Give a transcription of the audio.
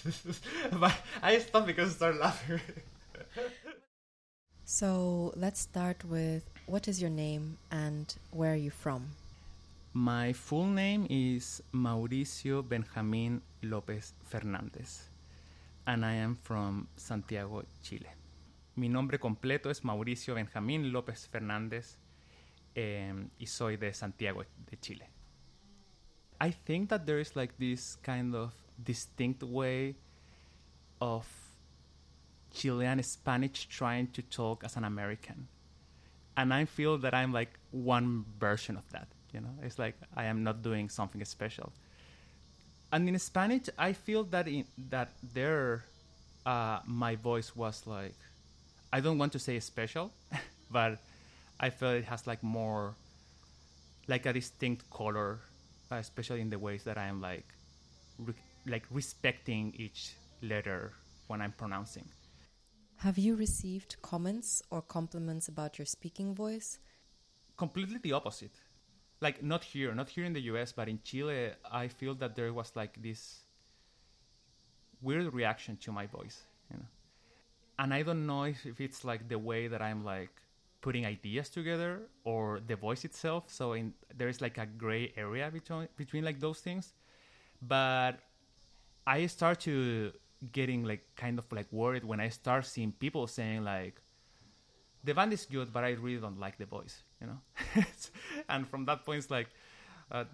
But I stopped because I started laughing. So let's start with what is your name and where are you from? My full name is Mauricio Benjamín López Fernández, and I am from Santiago, Chile. Mi nombre completo es Mauricio Benjamín López Fernández, y soy de Santiago, de Chile. I think that there is like this kind of distinct way of Chilean Spanish trying to talk as an American. And I feel that I'm like one version of that, you know? It's like I am not doing something special. And in Spanish, I feel that my voice was like, I don't want to say special, but I feel it has like more, like a distinct color, especially in the ways that I am like respecting each letter when I'm pronouncing. Have you received comments or compliments about your speaking voice? Completely the opposite. Like not here in the US, but in Chile, I feel that there was like this weird reaction to my voice, you know. And I don't know if it's like the way that I'm like putting ideas together or the voice itself. So there is like a gray area between like those things. But I start to getting like kind of like worried when I start seeing people saying like, the band is good, but I really don't like the voice, you know. And from that point, it's like